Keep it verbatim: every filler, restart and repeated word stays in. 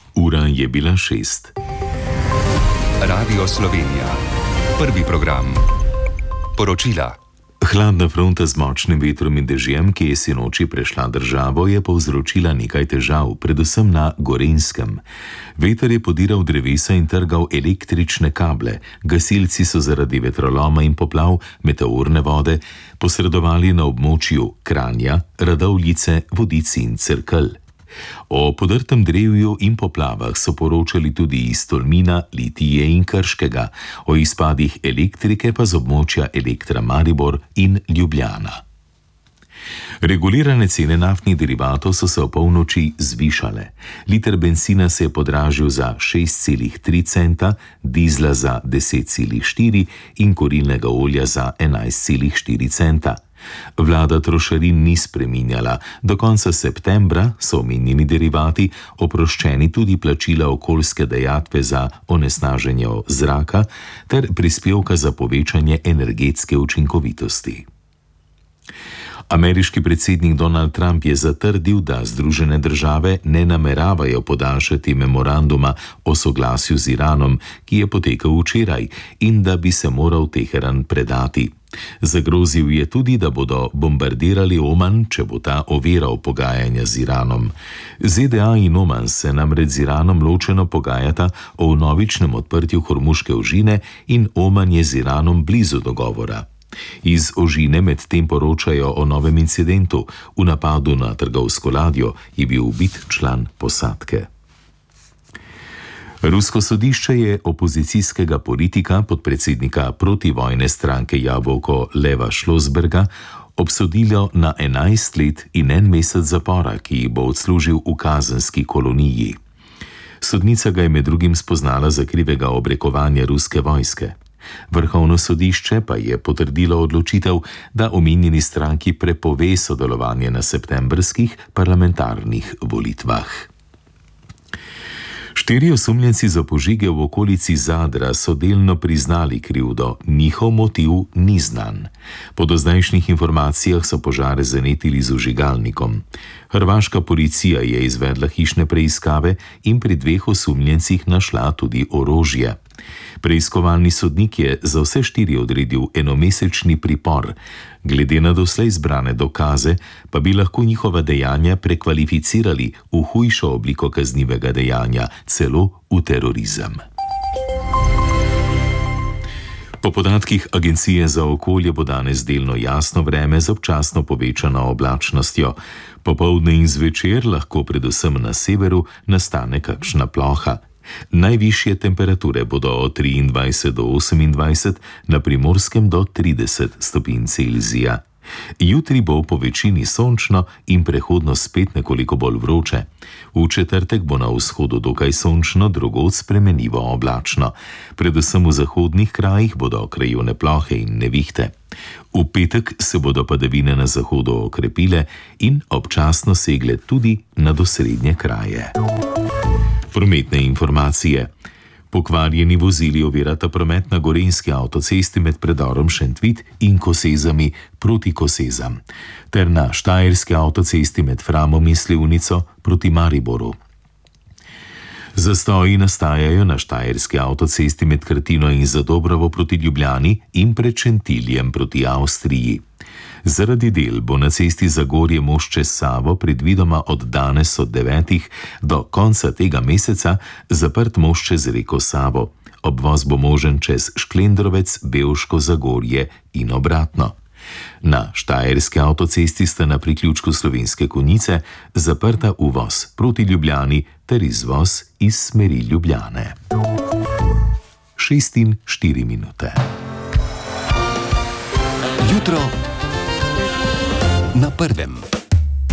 Ura je bila šest. Radio Slovenija. Prvi program. Poročila. Hladna fronta z močnim vetrom in dežjem, ki je sinoči prešla državo, je povzročila nekaj težav, predvsem na Gorenjskem. Veter je podiral drevesa in trgal električne kable. Gasilci so zaradi vetroloma in poplav meteorne vode posredovali na območju Kranja, Radovljice, Vodic in Cerkelj. O podrtem drevju in poplavah so poročali tudi iz Tolmina, Litije in Krškega, o izpadih elektrike pa z območja Elektra Maribor in Ljubljana. Regulirane cene naftnih derivatov so se v polnoči zvišale. Liter bencina se je podražil za šest celih tri centa, dizla za deset celih štiri in kurilnega olja za enajst celih štiri centa. Vlada trošarin ni spreminjala. Do konca septembra so omenjeni derivati oproščeni tudi plačila okoljske dajatve za onesnaženje zraka ter prispevka za povečanje energetske učinkovitosti. Ameriški predsednik Donald Trump je zatrdil, da Združene države ne nameravajo podaljšati memoranduma o soglasju z Iranom, ki je potekel včeraj, in da bi se moral Teheran predati. Zagrozil je tudi, da bodo bombardirali Oman, če bo ta oviral pogajanja z Iranom. Z D A in Oman se namreč z Iranom ločeno pogajata o vnovičnem odprtju Hormuške ožine in Oman je z Iranom blizu dogovora. Iz ožine medtem poročajo o novem incidentu. V napadu na trgovsko ladjo je bil ubit član posadke. Rusko sodišče je opozicijskega politika, podpredsednika protivojne stranke Jabolko Leva Šlosberga, obsodilo na enajst let in en mesec zapora, ki jih bo odslužil v kazenski koloniji. Sodnica ga je med drugim spoznala za krivega obrekovanja ruske vojske. Vrhovno sodišče pa je potrdilo odločitev, da omenjeni stranki prepove sodelovanje na septembrskih parlamentarnih volitvah. Štiri osumljenci za požige v okolici Zadra so delno priznali krivdo, njihov motiv ni znan. Po dozdajšnjih informacijah so požare zanetili z vžigalnikom. Hrvaška policija je izvedla hišne preiskave in pri dveh osumljencih našla tudi orožje. Preiskovalni sodnik je za vse štiri odredil enomesečni pripor. Glede na doslej zbrane dokaze, pa bi lahko njihova dejanja prekvalificirali v hujšo obliko kaznivega dejanja, celo v terorizem. Po podatkih Agencije za okolje bo danes delno jasno vreme z občasno povečano oblačnostjo. Popoldne in zvečer lahko predvsem na severu nastane kakšna ploha. Najvišje temperature bodo od triindvajset do osemindvajset, na Primorskem do trideset stopinj Celzija. Jutri bo po večini sončno in prehodno spet nekoliko bolj vroče. V četrtek bo na vzhodu dokaj sončno, drugod spremenljivo oblačno. Predvsem v zahodnih krajih bodo krajevne plohe in nevihte. V petek se bodo padavine na zahodu okrepile in občasno segle tudi na osrednje kraje. Prometne informacije. Pokvarjeni vozili ovirata promet na gorenjski avtocesti med predorom Šentvit in Kosezami proti Kosezam, ter na štajerski avtocesti med Framom in Slivnico proti Mariboru. Zastoji nastajajo na štajerski avtocesti med Krtino in Zadobrovo proti Ljubljani in pred Šentiljem proti Avstriji. Zaradi del bo na cesti Zagorje most čez Savo predvidoma od danes od devetih do konca tega meseca zaprt most čez reko Savo. Obvoz bo možen čez Šklendrovec, Bevško, Zagorje in obratno. Na štajerski avtocesti sta na priključku Slovenske Konjice zaprta uvoz proti Ljubljani ter izvoz iz smeri Ljubljane. Šest in štiri minute. Jutro na prvem.